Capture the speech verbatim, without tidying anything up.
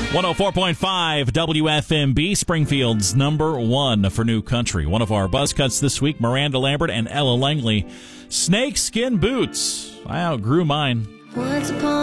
one oh four point five W F M B, Springfield's number one for new country. One of our buzz cuts this week, Miranda Lambert and Ella Langley. Snakeskin boots. I outgrew mine. Once upon